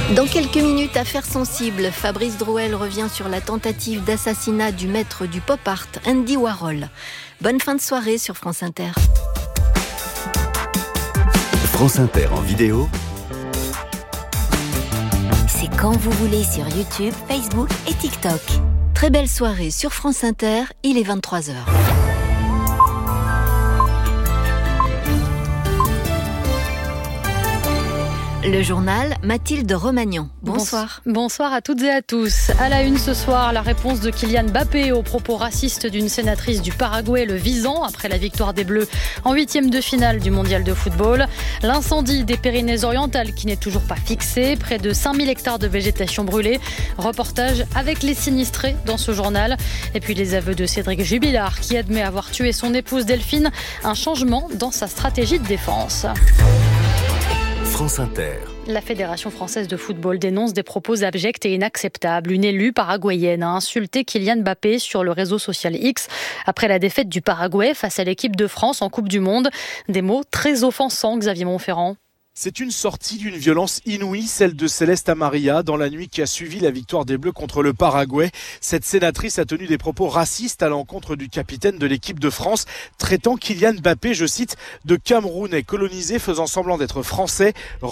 Dans quelques minutes, affaire sensible, Fabrice Drouel revient sur la tentative d'assassinat du maître du pop art, Andy Warhol. Bonne fin de soirée sur France Inter. France Inter en vidéo. C'est quand vous voulez sur YouTube, Facebook et TikTok. Très belle soirée sur France Inter, il est 23h. Le journal, Mathilde Romagnan. Bonsoir. Bonsoir à toutes et à tous. À la une ce soir, la réponse de Kylian Mbappé aux propos racistes d'une sénatrice du Paraguay le visant après la victoire des Bleus en 8e de finale du mondial de football. L'incendie des Pyrénées-Orientales qui n'est toujours pas fixé. Près de 5000 hectares de végétation brûlée. Reportage avec les sinistrés dans ce journal. Et puis les aveux de Cédric Jubilard qui admet avoir tué son épouse Delphine. Un changement dans sa stratégie de défense. France Inter. La Fédération française de football dénonce des propos abjects et inacceptables. Une élue paraguayenne a insulté Kylian Mbappé sur le réseau social X après la défaite du Paraguay face à l'équipe de France en Coupe du Monde. Des mots très offensants, Xavier Montferrand. C'est une sortie d'une violence inouïe, celle de Céleste Amaria, dans la nuit qui a suivi la victoire des Bleus contre le Paraguay. Cette sénatrice a tenu des propos racistes à l'encontre du capitaine de l'équipe de France, traitant Kylian Mbappé, je cite, de Camerounais colonisé faisant semblant d'être français.